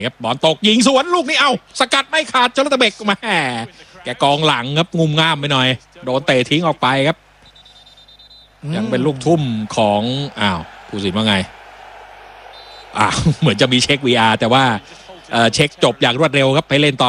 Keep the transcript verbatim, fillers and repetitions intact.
ครับบอลตกยิงสวนลูกนี้เอาสกัดไม่ขาดจอร์แดนเบกมาแกกองหลังครับงุมง่ามไปหน่อยโดนเตะทิ้งออกไปครับยังเป็นลูกทุ่มของอ้าวผู้สินว่าไงอ้าวเหมือนจะมีเช็ค วี อาร์ แต่ว่าเช็คจบอย่างรวดเร็วครับไปเล่นต่อ